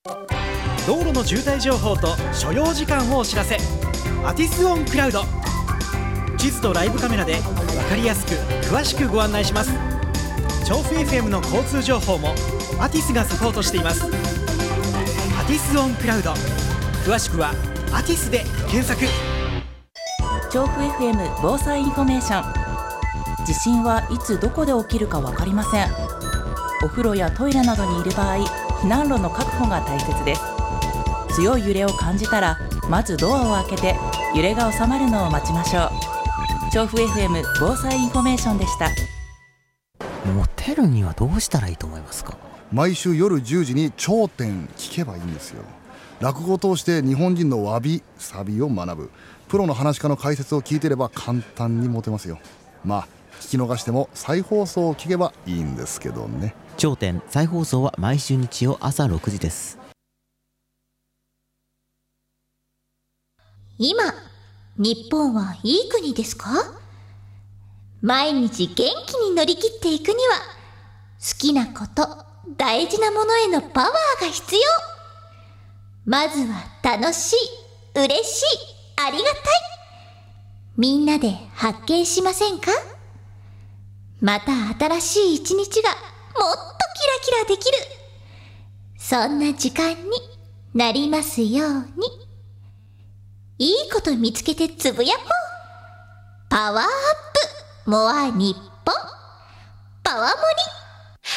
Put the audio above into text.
道路の渋滞情報と所要時間をお知らせ。アティスオンクラウド。地図とライブカメラで分かりやすく詳しくご案内します。調布 FM の交通情報もアティスがサポートしています。アティスオンクラウド、詳しくはアティスで検索。 調布 FM 防災インフォメーション。地震はいつどこで起きるか分かりません。お風呂やトイレなどにいる場合、避難路の確保が大切です。強い揺れを感じたらまずドアを開けて揺れが収まるのを待ちましょう。調布 FM 防災インフォメーションでした。 モテるにはどうしたらいいと思いますか？ 毎週夜10時に頂点聞けばいいんですよ。落語を通して日本人のわびさびを学ぶプロの話し家の解説を聞いていれば簡単にモテますよ。まあ聞き逃しても再放送を聞けばいいんですけどね。 頂点再放送は毎週日曜朝6時です。 今、日本はいい国ですか？毎日元気に乗り切っていくには、好きなこと、大事なものへのパワーが必要。まずは楽しい、嬉しい、ありがたい。みんなで発見しませんか？また新しい一日がもっとキラキラできる。そんな時間になりますように。いいこと見つけてつぶやこう。パワーアップモア日本。パワモリ。